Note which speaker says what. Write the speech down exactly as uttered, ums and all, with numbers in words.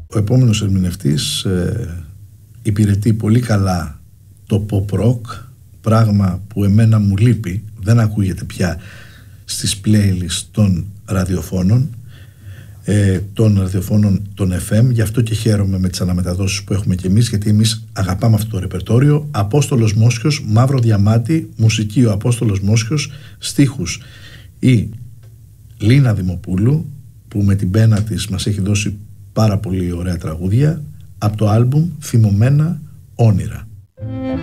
Speaker 1: Ο επόμενος ερμηνευτής ε, υπηρετεί πολύ καλά το pop rock, πράγμα που εμένα μου λείπει, δεν ακούγεται πια στις playlist των ραδιοφώνων, ε, των ραδιοφώνων των εφ εμ, γι' αυτό και χαίρομαι με τις αναμεταδόσεις που έχουμε και εμείς, γιατί εμείς αγαπάμε αυτό το ρεπερτόριο. Απόστολος Μόσχιος, Μαύρο Διαμάτι, μουσική ο Απόστολος Μόσχιος, στίχους η Λίνα Δημοπούλου, που με την πένα της μας έχει δώσει πάρα πολύ ωραία τραγούδια από το άλμπουμ Θυμωμένα Όνειρα.